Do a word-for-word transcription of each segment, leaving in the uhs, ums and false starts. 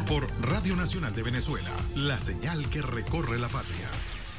por Radio Nacional de Venezuela, la señal que recorre la patria.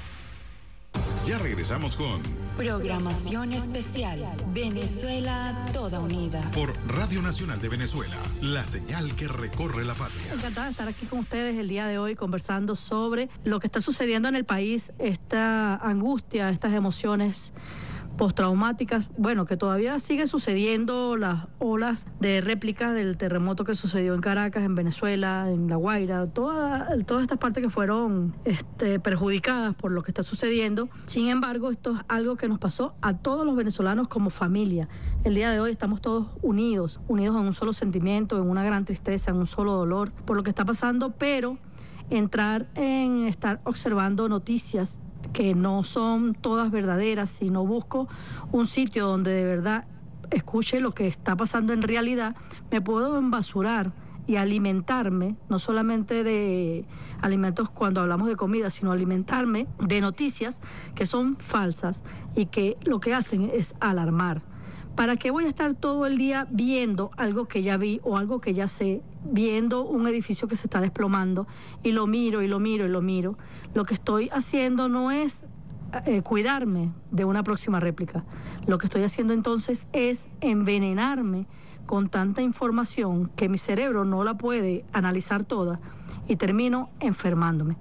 Ya regresamos con Programación Especial Venezuela Toda Unida por Radio Nacional de Venezuela, la señal que recorre la patria. Encantada de estar aquí con ustedes el día de hoy conversando sobre lo que está sucediendo en el país, esta angustia, estas emociones postraumáticas, bueno, que todavía sigue sucediendo, las olas de réplicas del terremoto que sucedió en Caracas, en Venezuela, en La Guaira, toda, todas estas partes que fueron este, perjudicadas por lo que está sucediendo. Sin embargo, esto es algo que nos pasó a todos los venezolanos como familia. El día de hoy estamos todos unidos, unidos en un solo sentimiento, en una gran tristeza, en un solo dolor por lo que está pasando, pero entrar en estar observando noticias que no son todas verdaderas, sino busco un sitio donde de verdad escuche lo que está pasando en realidad, me puedo embasurar y alimentarme, no solamente de alimentos cuando hablamos de comida, sino alimentarme de noticias que son falsas y que lo que hacen es alarmar. ¿Para qué voy a estar todo el día viendo algo que ya vi o algo que ya sé, viendo un edificio que se está desplomando y lo miro y lo miro y lo miro? Lo que estoy haciendo no es eh, cuidarme de una próxima réplica. Lo que estoy haciendo entonces es envenenarme con tanta información que mi cerebro no la puede analizar toda y termino enfermándome.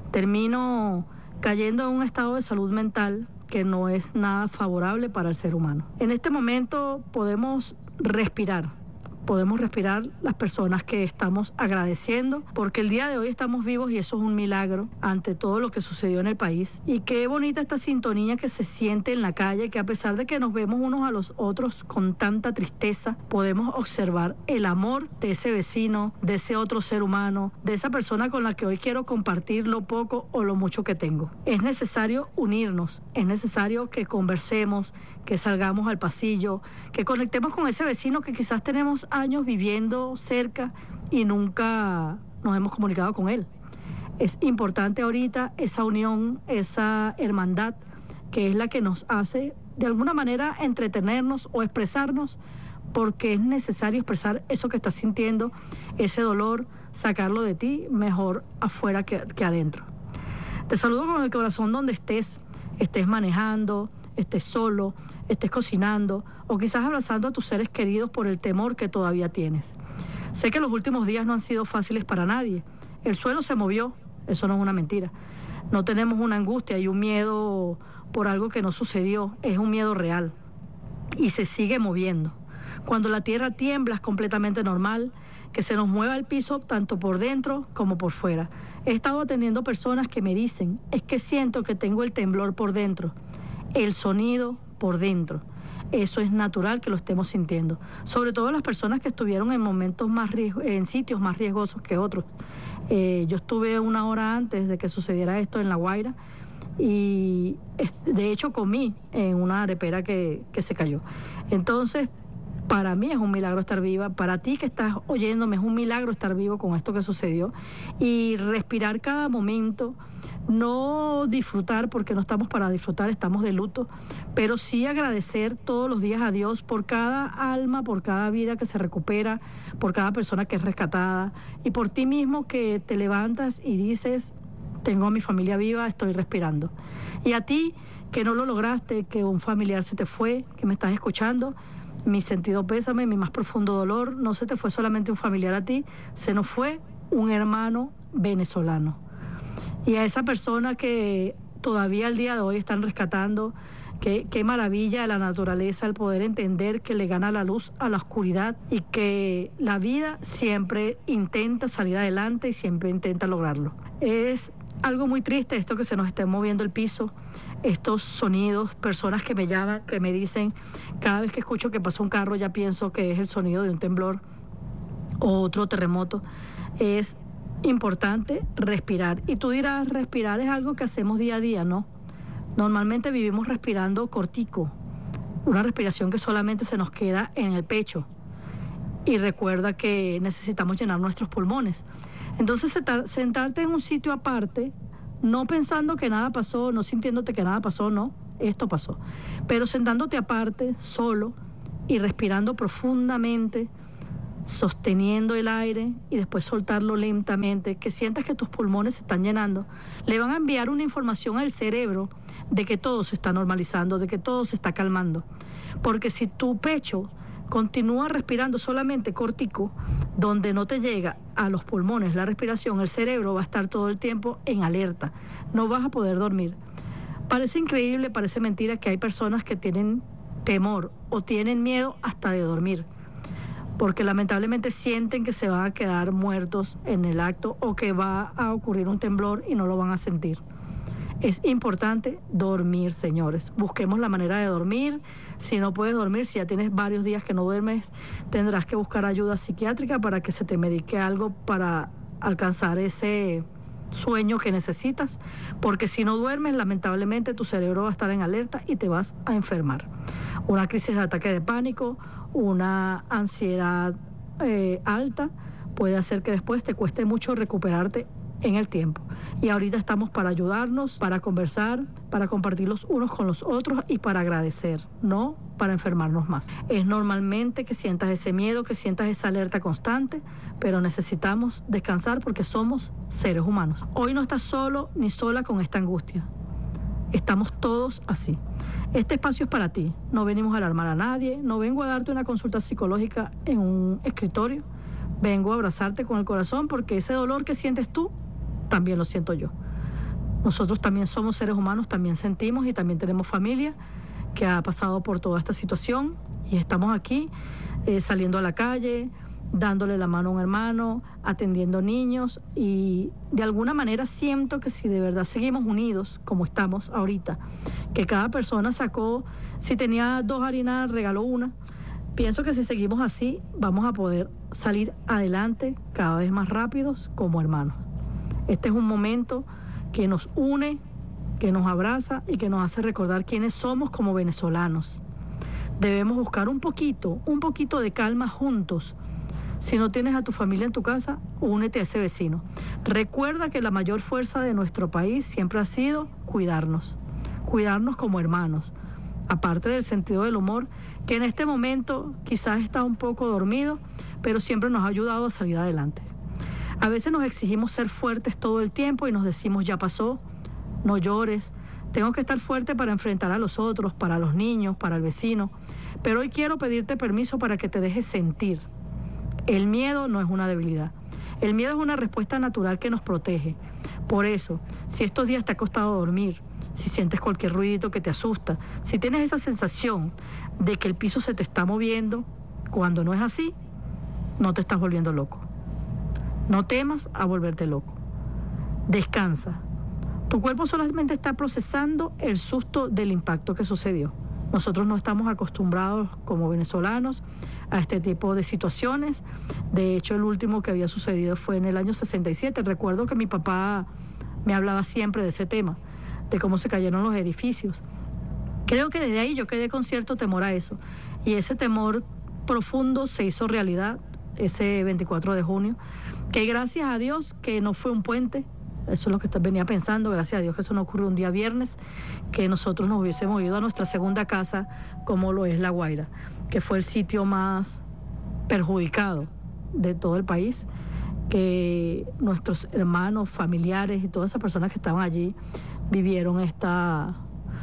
Termino cayendo en un estado de salud mental que no es nada favorable para el ser humano. En este momento podemos respirar, podemos respirar las personas que estamos agradeciendo, porque el día de hoy estamos vivos y eso es un milagro ante todo lo que sucedió en el país. Y qué bonita esta sintonía que se siente en la calle, que a pesar de que nos vemos unos a los otros con tanta tristeza, podemos observar el amor de ese vecino, de ese otro ser humano, de esa persona con la que hoy quiero compartir lo poco o lo mucho que tengo. Es necesario unirnos, es necesario que conversemos, que salgamos al pasillo, que conectemos con ese vecino que quizás tenemos años viviendo cerca y nunca nos hemos comunicado con él. Es importante ahorita esa unión, esa hermandad, que es la que nos hace de alguna manera entretenernos o expresarnos, porque es necesario expresar eso que estás sintiendo, ese dolor, sacarlo de ti, mejor afuera que, que adentro. Te saludo con el corazón donde estés, estés manejando, estés solo, estés cocinando o quizás abrazando a tus seres queridos por el temor que todavía tienes. Sé que los últimos días no han sido fáciles para nadie. El suelo se movió, eso no es una mentira. No tenemos una angustia y un miedo por algo que no sucedió, es un miedo real y se sigue moviendo. Cuando la tierra tiembla es completamente normal que se nos mueva el piso tanto por dentro como por fuera. He estado atendiendo personas que me dicen, es que siento que tengo el temblor por dentro, el sonido por dentro. Eso es natural que lo estemos sintiendo, sobre todo las personas que estuvieron en momentos más riesgo, en sitios más riesgosos que otros. Eh, yo estuve una hora antes de que sucediera esto en La Guaira y de hecho comí en una arepera que, que se cayó. Entonces, para mí es un milagro estar viva, para ti que estás oyéndome es un milagro estar vivo con esto que sucedió y respirar cada momento, no disfrutar porque no estamos para disfrutar, estamos de luto, pero sí agradecer todos los días a Dios por cada alma, por cada vida que se recupera, por cada persona que es rescatada y por ti mismo que te levantas y dices, tengo a mi familia viva, estoy respirando. Y a ti que no lo lograste, que un familiar se te fue, que me estás escuchando, mi sentido pésame, mi más profundo dolor. No se te fue solamente un familiar a ti, se nos fue un hermano venezolano. Y a esa persona que todavía al día de hoy están rescatando, que, qué maravilla de la naturaleza el poder entender que le gana la luz a la oscuridad y que la vida siempre intenta salir adelante y siempre intenta lograrlo. Es algo muy triste esto que se nos esté moviendo el piso, estos sonidos, personas que me llaman, que me dicen, cada vez que escucho que pasa un carro ya pienso que es el sonido de un temblor o otro terremoto. Es importante respirar. Y tú dirás, respirar es algo que hacemos día a día, ¿no? Normalmente vivimos respirando cortico, una respiración que solamente se nos queda en el pecho. Y recuerda que necesitamos llenar nuestros pulmones. Entonces, sentarte en un sitio aparte, no pensando que nada pasó, no sintiéndote que nada pasó, no, esto pasó. Pero sentándote aparte, solo, y respirando profundamente, sosteniendo el aire y después soltarlo lentamente, que sientas que tus pulmones se están llenando, le van a enviar una información al cerebro de que todo se está normalizando, de que todo se está calmando. Porque si tu pecho continúa respirando solamente cortico, donde no te llega a los pulmones la respiración, el cerebro va a estar todo el tiempo en alerta, no vas a poder dormir. Parece increíble, parece mentira que hay personas que tienen temor o tienen miedo hasta de dormir, porque lamentablemente sienten que se van a quedar muertos en el acto o que va a ocurrir un temblor y no lo van a sentir. Es importante dormir, señores. Busquemos la manera de dormir. Si no puedes dormir, si ya tienes varios días que no duermes, tendrás que buscar ayuda psiquiátrica para que se te medique algo para alcanzar ese sueño que necesitas, porque si no duermes, lamentablemente tu cerebro va a estar en alerta y te vas a enfermar. Una crisis de ataque de pánico, una ansiedad eh, alta puede hacer que después te cueste mucho recuperarte en el tiempo. Y ahorita estamos para ayudarnos, para conversar, para compartir los unos con los otros y para agradecer, no para enfermarnos más. Es normalmente que sientas ese miedo, que sientas esa alerta constante, pero necesitamos descansar porque somos seres humanos. Hoy no estás solo ni sola con esta angustia. Estamos todos así. Este espacio es para ti. No venimos a alarmar a nadie, no vengo a darte una consulta psicológica en un escritorio. Vengo a abrazarte con el corazón porque ese dolor que sientes tú, también lo siento yo. Nosotros también somos seres humanos, también sentimos y también tenemos familia que ha pasado por toda esta situación y estamos aquí eh, saliendo a la calle, dándole la mano a un hermano, atendiendo niños y de alguna manera siento que si de verdad seguimos unidos como estamos ahorita, que cada persona sacó, si tenía dos harinas regaló una, pienso que si seguimos así vamos a poder salir adelante cada vez más rápidos como hermanos. Este es un momento que nos une, que nos abraza y que nos hace recordar quiénes somos como venezolanos. Debemos buscar un poquito, un poquito de calma juntos. Si no tienes a tu familia en tu casa, únete a ese vecino. Recuerda que la mayor fuerza de nuestro país siempre ha sido cuidarnos, cuidarnos como hermanos. Aparte del sentido del humor, que en este momento quizás está un poco dormido, pero siempre nos ha ayudado a salir adelante. A veces nos exigimos ser fuertes todo el tiempo y nos decimos, ya pasó, no llores, tengo que estar fuerte para enfrentar a los otros, para los niños, para el vecino. Pero hoy quiero pedirte permiso para que te dejes sentir. El miedo no es una debilidad. El miedo es una respuesta natural que nos protege. Por eso, si estos días te ha costado dormir, si sientes cualquier ruidito que te asusta, si tienes esa sensación de que el piso se te está moviendo, cuando no es así, no te estás volviendo loco. No temas a volverte loco. Descansa. Tu cuerpo solamente está procesando el susto del impacto que sucedió. Nosotros no estamos acostumbrados como venezolanos a este tipo de situaciones. De hecho, el último que había sucedido fue en el año sesenta y siete. Recuerdo que mi papá me hablaba siempre de ese tema, de cómo se cayeron los edificios. Creo que desde ahí yo quedé con cierto temor a eso. Y ese temor profundo se hizo realidad ese veinticuatro de junio, que gracias a Dios que no fue un puente. Eso es lo que venía pensando, gracias a Dios que eso no ocurrió un día viernes, que nosotros nos hubiésemos ido a nuestra segunda casa, como lo es La Guaira, que fue el sitio más perjudicado de todo el país, que nuestros hermanos, familiares y todas esas personas que estaban allí vivieron esta,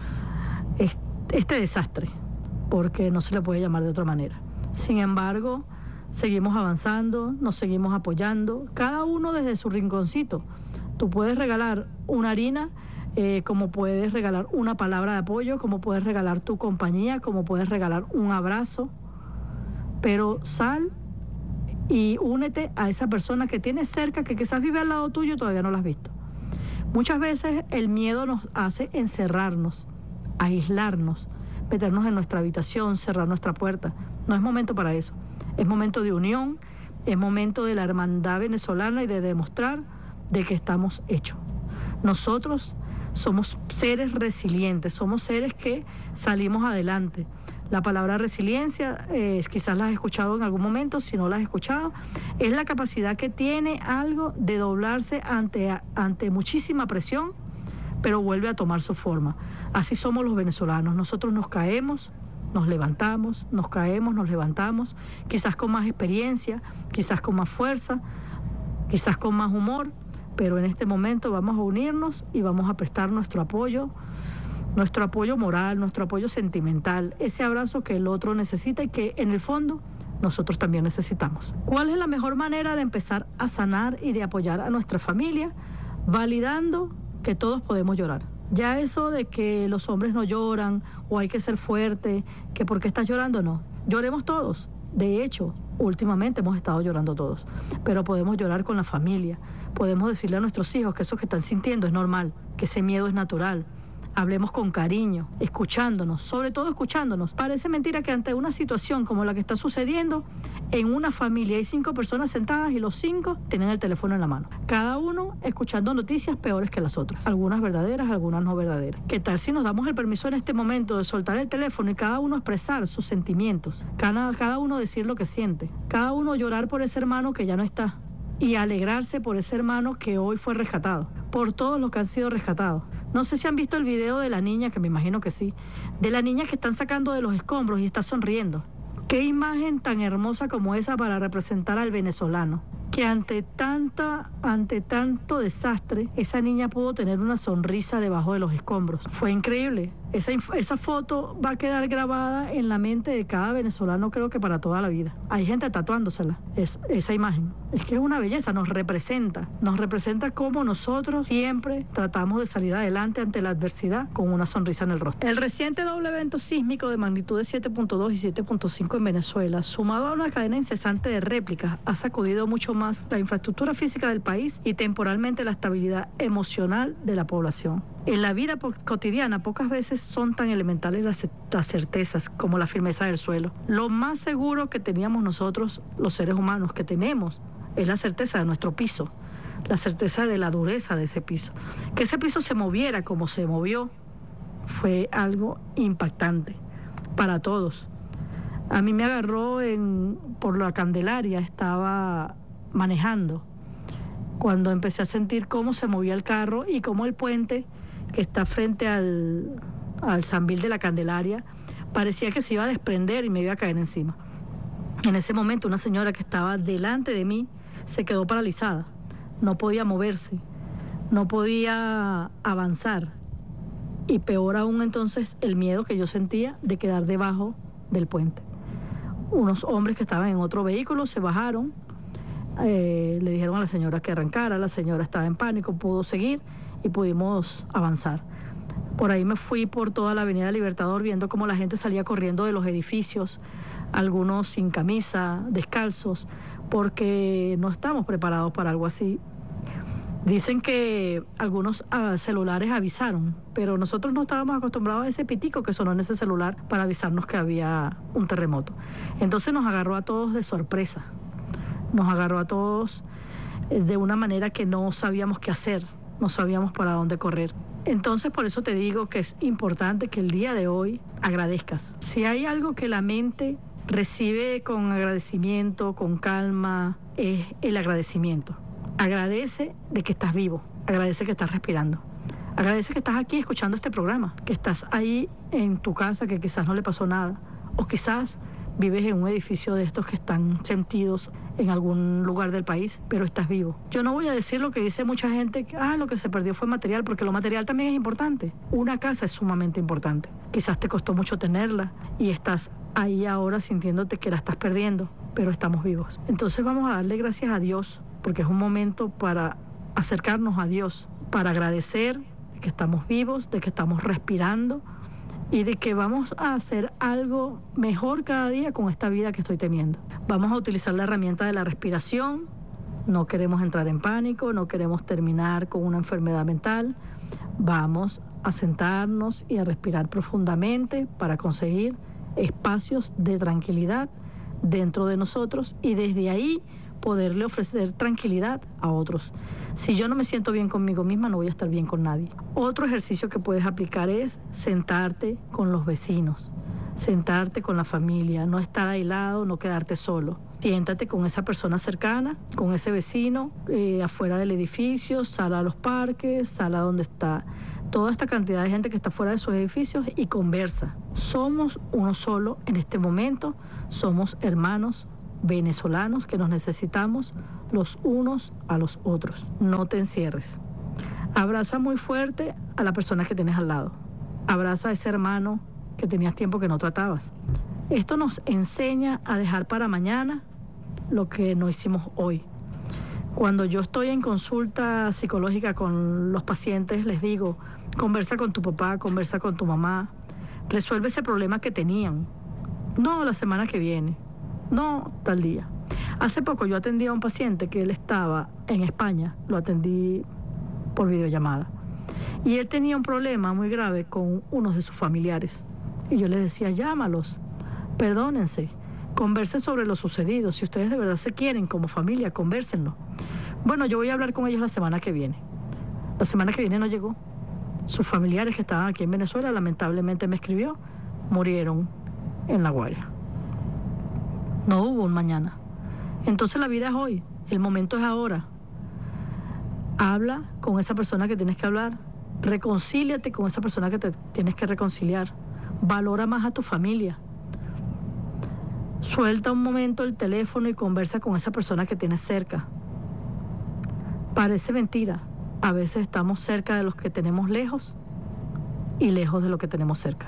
este desastre, porque no se le puede llamar de otra manera. Sin embargo, seguimos avanzando, nos seguimos apoyando, cada uno desde su rinconcito. Tú puedes regalar una harina, eh, como puedes regalar una palabra de apoyo, como puedes regalar tu compañía, como puedes regalar un abrazo, pero sal y únete a esa persona que tienes cerca, que quizás vive al lado tuyo y todavía no la has visto. Muchas veces el miedo nos hace encerrarnos, aislarnos, meternos en nuestra habitación, cerrar nuestra puerta. No es momento para eso. Es momento de unión, es momento de la hermandad venezolana y de demostrar de que estamos hechos. Nosotros somos seres resilientes, somos seres que salimos adelante. La palabra resiliencia, eh, quizás la has escuchado en algún momento, si no la has escuchado, es la capacidad que tiene algo de doblarse ante, ante muchísima presión, pero vuelve a tomar su forma. Así somos los venezolanos. Nosotros nos caemos, nos levantamos, nos caemos, nos levantamos, quizás con más experiencia, quizás con más fuerza, quizás con más humor, pero en este momento vamos a unirnos y vamos a prestar nuestro apoyo, nuestro apoyo moral, nuestro apoyo sentimental, ese abrazo que el otro necesita y que en el fondo nosotros también necesitamos. ¿Cuál es la mejor manera de empezar a sanar y de apoyar a nuestra familia? Validando que todos podemos llorar. Ya eso de que los hombres no lloran o hay que ser fuerte, que por qué estás llorando, no. Lloremos todos. De hecho, últimamente hemos estado llorando todos, pero podemos llorar con la familia. Podemos decirle a nuestros hijos que eso que están sintiendo es normal, que ese miedo es natural. Hablemos con cariño, escuchándonos, sobre todo escuchándonos. Parece mentira que ante una situación como la que está sucediendo, en una familia hay cinco personas sentadas y los cinco tienen el teléfono en la mano. Cada uno escuchando noticias peores que las otras, algunas verdaderas, algunas no verdaderas. ¿Qué tal si nos damos el permiso en este momento de soltar el teléfono y cada uno expresar sus sentimientos? Cada, cada uno decir lo que siente, cada uno llorar por ese hermano que ya no está y alegrarse por ese hermano que hoy fue rescatado, por todos los que han sido rescatados. No sé si han visto el video de la niña, que me imagino que sí, de la niña que están sacando de los escombros y está sonriendo. Qué imagen tan hermosa como esa para representar al venezolano, que ante tanta, ante tanto desastre, esa niña pudo tener una sonrisa debajo de los escombros. Fue increíble. Esa, esa foto va a quedar grabada en la mente de cada venezolano, creo que para toda la vida. Hay gente tatuándosela, es, esa imagen. Es que es una belleza, nos representa. Nos representa cómo nosotros siempre tratamos de salir adelante ante la adversidad con una sonrisa en el rostro. El reciente doble evento sísmico de magnitud de siete punto dos y siete punto cinco en Venezuela, sumado a una cadena incesante de réplicas, ha sacudido mucho más la infraestructura física del país y temporalmente la estabilidad emocional de la población. En la vida cotidiana pocas veces son tan elementales las, las certezas como la firmeza del suelo. Lo más seguro que teníamos nosotros, los seres humanos, que tenemos, es la certeza de nuestro piso, la certeza de la dureza de ese piso. Que ese piso se moviera como se movió fue algo impactante para todos. A mí me agarró en, por la Candelaria, estaba manejando, cuando empecé a sentir cómo se movía el carro y cómo el puente que está frente al, al Sambil de la Candelaria parecía que se iba a desprender y me iba a caer encima. En ese momento una señora que estaba delante de mí se quedó paralizada, no podía moverse, no podía avanzar y peor aún entonces el miedo que yo sentía de quedar debajo del puente. Unos hombres que estaban en otro vehículo se bajaron, eh, le dijeron a la señora que arrancara, la señora estaba en pánico, pudo seguir y pudimos avanzar. Por ahí me fui por toda la Avenida Libertador viendo cómo la gente salía corriendo de los edificios, algunos sin camisa, descalzos, porque no estamos preparados para algo así. Dicen que algunos uh, celulares avisaron, pero nosotros no estábamos acostumbrados a ese pitico que sonó en ese celular para avisarnos que había un terremoto. Entonces nos agarró a todos de sorpresa, nos agarró a todos de una manera que no sabíamos qué hacer, no sabíamos para dónde correr. Entonces por eso te digo que es importante que el día de hoy agradezcas. Si hay algo que la mente recibe con agradecimiento, con calma, es el agradecimiento. Agradece de que estás vivo, agradece que estás respirando, agradece que estás aquí escuchando este programa, que estás ahí en tu casa, que quizás no le pasó nada, o quizás vives en un edificio de estos que están sentidos en algún lugar del país, pero estás vivo. Yo no voy a decir lo que dice mucha gente, que ah, lo que se perdió fue material, porque lo material también es importante. Una casa es sumamente importante. Quizás te costó mucho tenerla y estás ahí ahora sintiéndote que la estás perdiendo, pero estamos vivos. Entonces vamos a darle gracias a Dios, porque es un momento para acercarnos a Dios, para agradecer de que estamos vivos, de que estamos respirando y de que vamos a hacer algo mejor cada día con esta vida que estoy teniendo. Vamos a utilizar la herramienta de la respiración, no queremos entrar en pánico, no queremos terminar con una enfermedad mental, vamos a sentarnos y a respirar profundamente para conseguir espacios de tranquilidad dentro de nosotros y desde ahí poderle ofrecer tranquilidad a otros. Si yo no me siento bien conmigo misma, no voy a estar bien con nadie. Otro ejercicio que puedes aplicar es sentarte con los vecinos, sentarte con la familia, no estar aislado, no quedarte solo. Siéntate con esa persona cercana, con ese vecino, eh, afuera del edificio, sal a los parques, sal a donde está toda esta cantidad de gente que está fuera de sus edificios y conversa. Somos uno solo en este momento, somos hermanos venezolanos que nos necesitamos los unos a los otros. No te encierres. Abraza muy fuerte a la persona que tienes al lado. Abraza a ese hermano que tenías tiempo que no tratabas. Esto nos enseña a dejar para mañana lo que no hicimos hoy. Cuando yo estoy en consulta psicológica con los pacientes, les digo, conversa con tu papá, conversa con tu mamá, resuelve ese problema que tenían. No la semana que viene, no tal día. Hace poco yo atendí a un paciente que él estaba en España, lo atendí por videollamada. Y él tenía un problema muy grave con unos de sus familiares. Y yo les decía, llámalos, perdónense, conversen sobre lo sucedido. Si ustedes de verdad se quieren como familia, convérsenlo. Bueno, yo voy a hablar con ellos la semana que viene. La semana que viene no llegó. Sus familiares que estaban aquí en Venezuela, lamentablemente me escribió, murieron en La Guaira. No hubo un mañana. Entonces la vida es hoy, el momento es ahora. Habla con esa persona que tienes que hablar, reconcíliate con esa persona que te tienes que reconciliar, valora más a tu familia. Suelta un momento el teléfono y conversa con esa persona que tienes cerca. Parece mentira, a veces estamos cerca de los que tenemos lejos y lejos de los que tenemos cerca.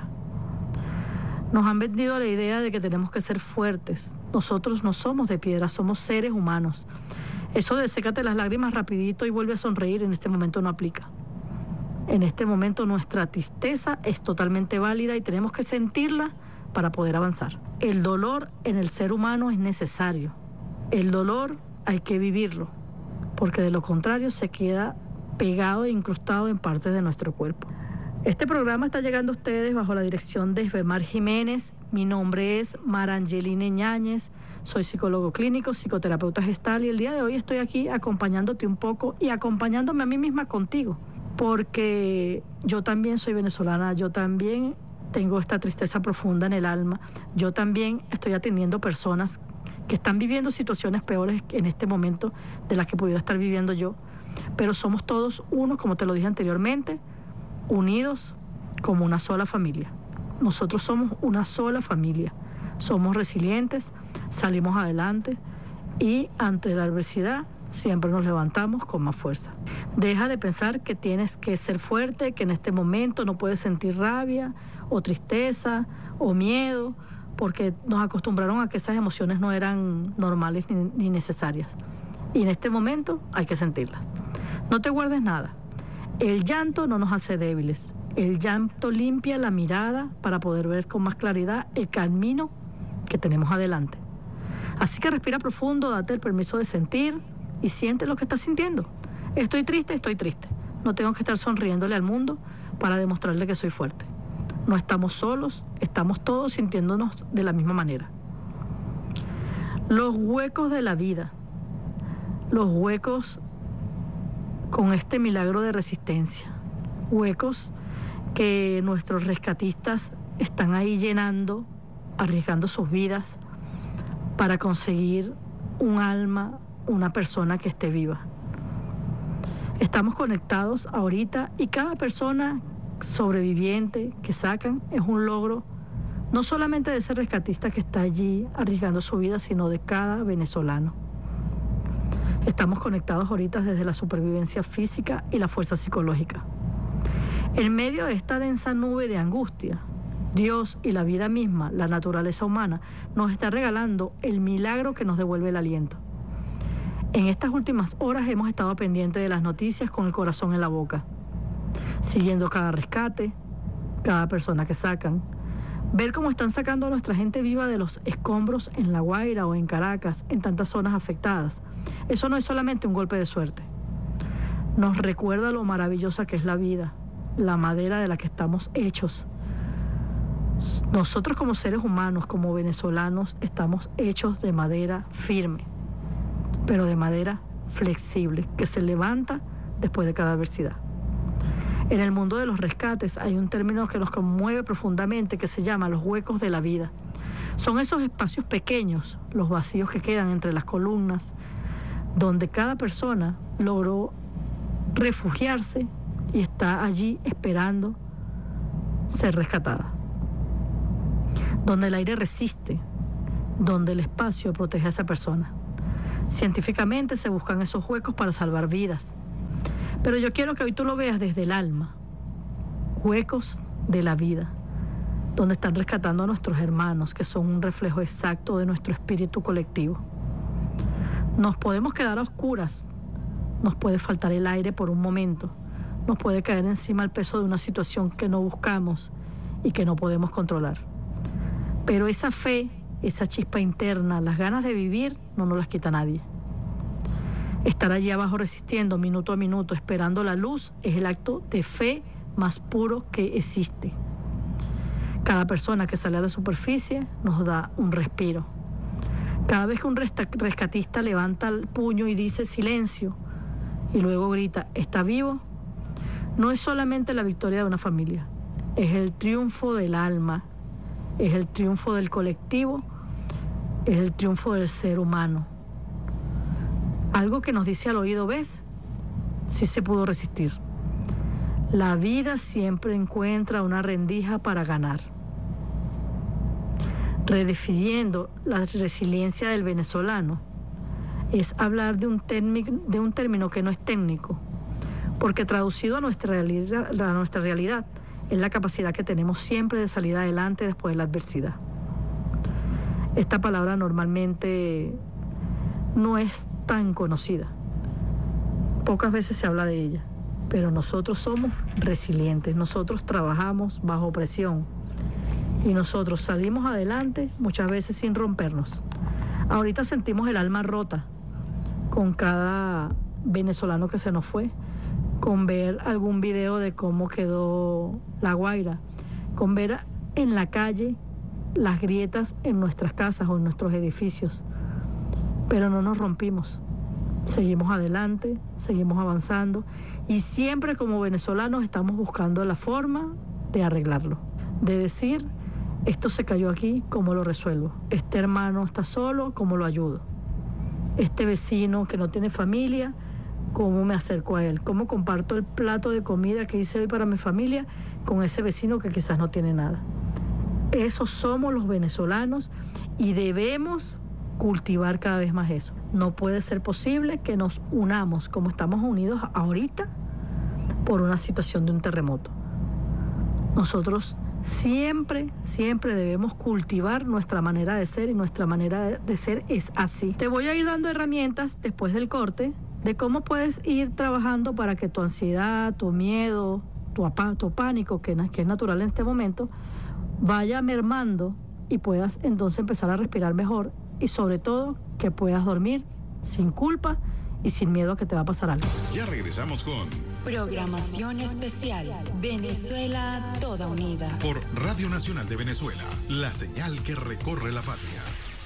Nos han vendido la idea de que tenemos que ser fuertes. Nosotros no somos de piedra, somos seres humanos. Eso de sécate las lágrimas rapidito y vuelve a sonreír en este momento no aplica. En este momento nuestra tristeza es totalmente válida y tenemos que sentirla para poder avanzar. El dolor en el ser humano es necesario. El dolor hay que vivirlo, porque de lo contrario se queda pegado e incrustado en partes de nuestro cuerpo. Este programa está llegando a ustedes bajo la dirección de Esbemar Jiménez. Mi nombre es Marangeline Ñáñez, soy psicólogo clínico, psicoterapeuta gestal y el día de hoy estoy aquí acompañándote un poco y acompañándome a mí misma contigo, porque yo también soy venezolana, yo también tengo esta tristeza profunda en el alma, yo también estoy atendiendo personas que están viviendo situaciones peores en este momento de las que pudiera estar viviendo yo, pero somos todos uno, como te lo dije anteriormente, unidos como una sola familia. Nosotros somos una sola familia, somos resilientes, salimos adelante y ante la adversidad siempre nos levantamos con más fuerza. Deja de pensar que tienes que ser fuerte, que en este momento no puedes sentir rabia o tristeza o miedo, porque nos acostumbraron a que esas emociones no eran normales ni, ni necesarias. Y en este momento hay que sentirlas. No te guardes nada. El llanto no nos hace débiles. El llanto limpia la mirada para poder ver con más claridad el camino que tenemos adelante. Así que respira profundo, date el permiso de sentir y siente lo que estás sintiendo. Estoy triste, estoy triste. No tengo que estar sonriéndole al mundo para demostrarle que soy fuerte. No estamos solos, estamos todos sintiéndonos de la misma manera. Los huecos de la vida, los huecos con este milagro de resistencia, huecos que nuestros rescatistas están ahí llenando, arriesgando sus vidas para conseguir un alma, una persona que esté viva. Estamos conectados ahorita y cada persona sobreviviente que sacan es un logro no solamente de ese rescatista que está allí arriesgando su vida, sino de cada venezolano. Estamos conectados ahorita desde la supervivencia física y la fuerza psicológica. En medio de esta densa nube de angustia, Dios y la vida misma, la naturaleza humana, nos está regalando el milagro que nos devuelve el aliento. En estas últimas horas hemos estado pendientes de las noticias con el corazón en la boca, siguiendo cada rescate, cada persona que sacan, ver cómo están sacando a nuestra gente viva de los escombros en La Guaira o en Caracas, en tantas zonas afectadas. Eso no es solamente un golpe de suerte. Nos recuerda lo maravillosa que es la vida, la madera de la que estamos hechos. Nosotros como seres humanos, como venezolanos, estamos hechos de madera firme, pero de madera flexible, que se levanta después de cada adversidad. En el mundo de los rescates hay un término que nos conmueve profundamente que se llama los huecos de la vida. Son esos espacios pequeños, los vacíos que quedan entre las columnas, donde cada persona logró refugiarse y está allí esperando ser rescatada. Donde el aire resiste, donde el espacio protege a esa persona. Científicamente se buscan esos huecos para salvar vidas. Pero yo quiero que hoy tú lo veas desde el alma. Huecos de la vida, donde están rescatando a nuestros hermanos, que son un reflejo exacto de nuestro espíritu colectivo. Nos podemos quedar a oscuras, nos puede faltar el aire por un momento, nos puede caer encima el peso de una situación que no buscamos y que no podemos controlar. Pero esa fe, esa chispa interna, las ganas de vivir, no nos las quita nadie. Estar allí abajo resistiendo minuto a minuto, esperando la luz, es el acto de fe más puro que existe. Cada persona que sale a la superficie nos da un respiro. Cada vez que un rescatista levanta el puño y dice silencio y luego grita ¿está vivo?, no es solamente la victoria de una familia, es el triunfo del alma, es el triunfo del colectivo, es el triunfo del ser humano. Algo que nos dice al oído, ¿ves? Sí se pudo resistir. La vida siempre encuentra una rendija para ganar. Redefiniendo la resiliencia del venezolano es hablar de un, término, de un término que no es técnico, porque traducido a nuestra realidad, a nuestra realidad es la capacidad que tenemos siempre de salir adelante después de la adversidad. Esta palabra normalmente no es tan conocida. Pocas veces se habla de ella, pero nosotros somos resilientes, nosotros trabajamos bajo presión y nosotros salimos adelante muchas veces sin rompernos. Ahorita sentimos el alma rota con cada venezolano que se nos fue, con ver algún video de cómo quedó La Guaira, con ver en la calle las grietas en nuestras casas o en nuestros edificios. Pero no nos rompimos, seguimos adelante, seguimos avanzando y siempre como venezolanos estamos buscando la forma de arreglarlo, de decir, esto se cayó aquí, ¿cómo lo resuelvo? Este hermano está solo, ¿cómo lo ayudo? Este vecino que no tiene familia, ¿cómo me acerco a él? ¿Cómo comparto el plato de comida que hice hoy para mi familia con ese vecino que quizás no tiene nada? Esos somos los venezolanos y debemos cultivar cada vez más eso. No puede ser posible que nos unamos como estamos unidos ahorita por una situación de un terremoto. Nosotros siempre, siempre debemos cultivar nuestra manera de ser y nuestra manera de ser es así. Te voy a ir dando herramientas después del corte de cómo puedes ir trabajando para que tu ansiedad, tu miedo, tu, apa, tu pánico, que, que es natural en este momento, vaya mermando y puedas entonces empezar a respirar mejor y sobre todo que puedas dormir sin culpa y sin miedo a que te va a pasar algo. Ya regresamos con Programación especial Venezuela Toda Unida por Radio Nacional de Venezuela, la señal que recorre la patria.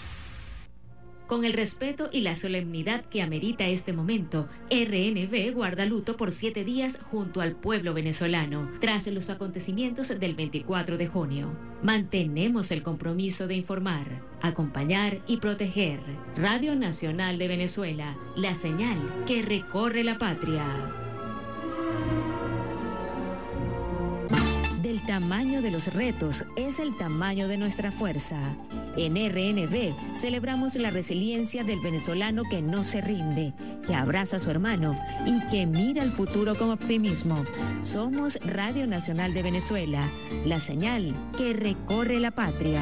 Con el respeto y la solemnidad que amerita este momento, R N V guarda luto por siete días junto al pueblo venezolano, tras los acontecimientos del veinticuatro de junio. Mantenemos el compromiso de informar, acompañar y proteger. Radio Nacional de Venezuela, la señal que recorre la patria. Del tamaño de los retos es el tamaño de nuestra fuerza. En R N V celebramos la resiliencia del venezolano que no se rinde, que abraza a su hermano y que mira el futuro con optimismo. Somos Radio Nacional de Venezuela, la señal que recorre la patria.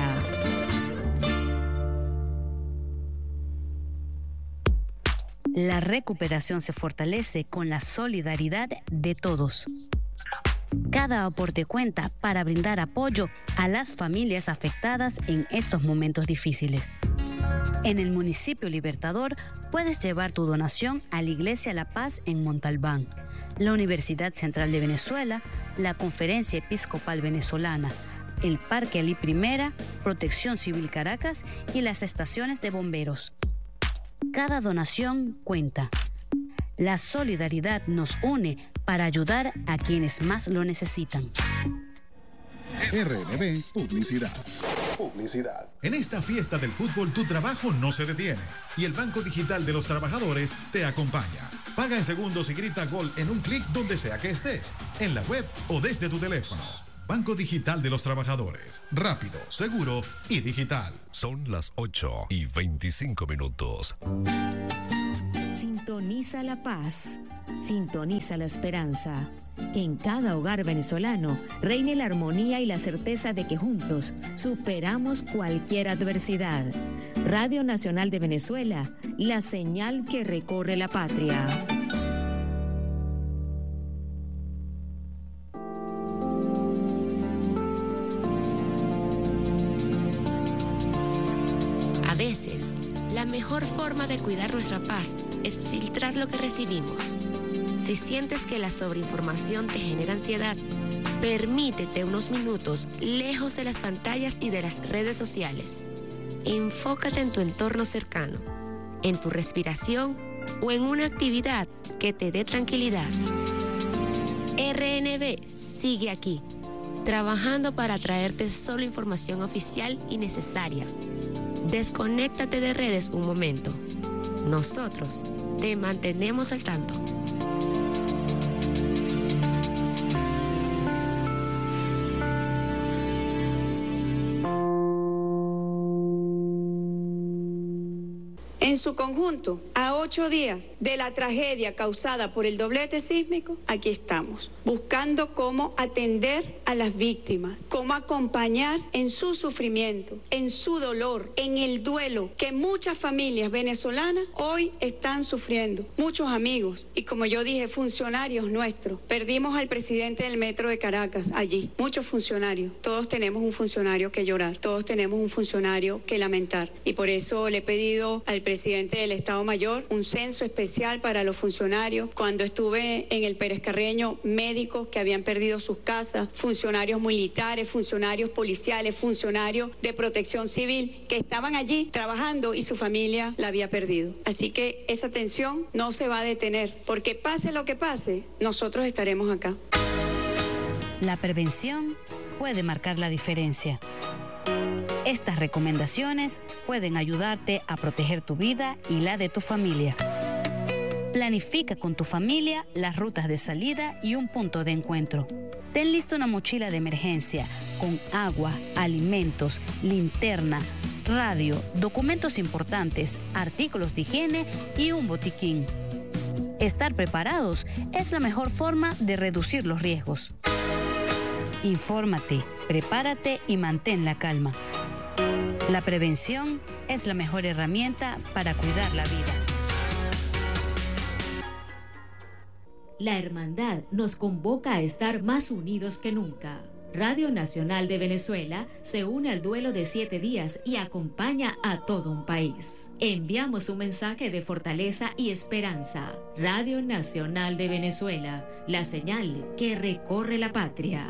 La recuperación se fortalece con la solidaridad de todos. Cada aporte cuenta para brindar apoyo a las familias afectadas en estos momentos difíciles. En el municipio Libertador puedes llevar tu donación a la Iglesia La Paz en Montalbán, la Universidad Central de Venezuela, la Conferencia Episcopal Venezolana, el Parque Alí Primera, Protección Civil Caracas y las estaciones de bomberos. Cada donación cuenta. La solidaridad nos une para ayudar a quienes más lo necesitan. R N V Publicidad. publicidad. En esta fiesta del fútbol, tu trabajo no se detiene y el Banco Digital de los Trabajadores te acompaña. Paga en segundos y grita gol en un clic donde sea que estés, en la web o desde tu teléfono. Banco Digital de los Trabajadores. Rápido, seguro y digital. Son las ocho y veinticinco minutos. Sintoniza la paz. Sintoniza la esperanza. Que en cada hogar venezolano reine la armonía y la certeza de que juntos superamos cualquier adversidad. Radio Nacional de Venezuela, la señal que recorre la patria. A veces, la mejor forma de cuidar nuestra paz es filtrar lo que recibimos. Si sientes que la sobreinformación te genera ansiedad, permítete unos minutos lejos de las pantallas y de las redes sociales. Enfócate en tu entorno cercano, en tu respiración o en una actividad que te dé tranquilidad. R N V sigue aquí, trabajando para traerte solo información oficial y necesaria. Desconéctate de redes un momento. Nosotros te mantenemos al tanto. En su conjunto, a ocho días de la tragedia causada por el doblete sísmico, aquí estamos, buscando cómo atender a las víctimas, cómo acompañar en su sufrimiento, en su dolor, en el duelo que muchas familias venezolanas hoy están sufriendo, muchos amigos y, como yo dije, funcionarios nuestros. Perdimos al presidente del Metro de Caracas allí, muchos funcionarios. Todos tenemos un funcionario que llorar, todos tenemos un funcionario que lamentar, y por eso le he pedido al presidente del Estado Mayor un censo especial para los funcionarios. Cuando estuve en el Pérez Carreño, médicos que habían perdido sus casas, funcionarios militares, funcionarios policiales, funcionarios de protección civil que estaban allí trabajando y su familia la había perdido. Así que esa tensión no se va a detener, porque pase lo que pase, nosotros estaremos acá. La prevención puede marcar la diferencia. Estas recomendaciones pueden ayudarte a proteger tu vida y la de tu familia. Planifica con tu familia las rutas de salida y un punto de encuentro. Ten lista una mochila de emergencia con agua, alimentos, linterna, radio, documentos importantes, artículos de higiene y un botiquín. Estar preparados es la mejor forma de reducir los riesgos. Infórmate, prepárate y mantén la calma. La prevención es la mejor herramienta para cuidar la vida. La hermandad nos convoca a estar más unidos que nunca. Radio Nacional de Venezuela se une al duelo de siete días y acompaña a todo un país. Enviamos un mensaje de fortaleza y esperanza. Radio Nacional de Venezuela, la señal que recorre la patria.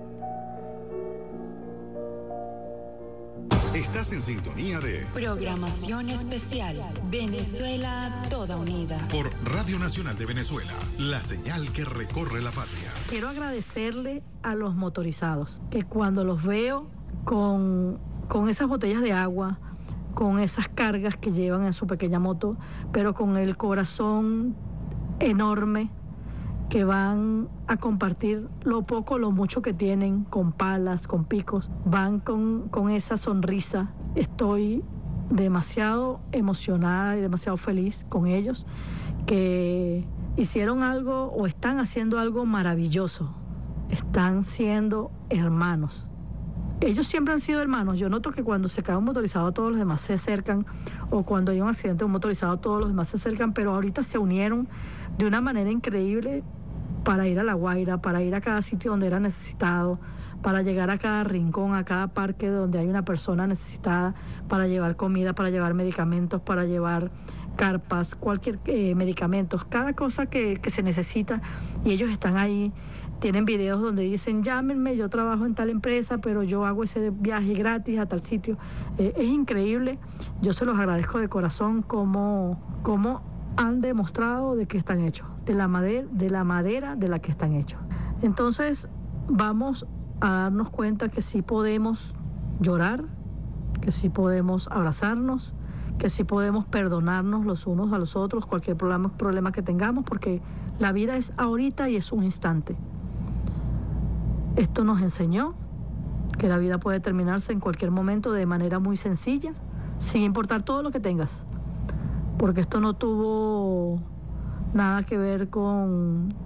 Estás en sintonía de Programación especial. Venezuela toda unida. Por Radio Nacional de Venezuela, la señal que recorre la patria. Quiero agradecerle a los motorizados, que cuando los veo con, con esas botellas de agua, con esas cargas que llevan en su pequeña moto, pero con el corazón enorme, que van a compartir lo poco o lo mucho que tienen, con palas, con picos, van con, con esa sonrisa. Estoy demasiado emocionada y demasiado feliz con ellos, que hicieron algo o están haciendo algo maravilloso. Están siendo hermanos. Ellos siempre han sido hermanos. Yo noto que cuando se cae un motorizado todos los demás se acercan, o cuando hay un accidente de un motorizado todos los demás se acercan, pero ahorita se unieron de una manera increíble para ir a La Guaira, para ir a cada sitio donde era necesitado, para llegar a cada rincón, a cada parque donde hay una persona necesitada, para llevar comida, para llevar medicamentos, para llevar carpas, cualquier eh, medicamentos, cada cosa que, que se necesita, y ellos están ahí. Tienen videos donde dicen, llámenme, yo trabajo en tal empresa, pero yo hago ese viaje gratis a tal sitio. Eh, es increíble. Yo se los agradezco de corazón cómo, cómo han demostrado de que están hechos, de la madera, de la madera de la que están hechos. Entonces, vamos a darnos cuenta que sí podemos llorar, que sí podemos abrazarnos, que sí podemos perdonarnos los unos a los otros, cualquier problema, problema que tengamos, porque la vida es ahorita y es un instante. Esto nos enseñó que la vida puede terminarse en cualquier momento de manera muy sencilla, sin importar todo lo que tengas, porque esto no tuvo nada que ver con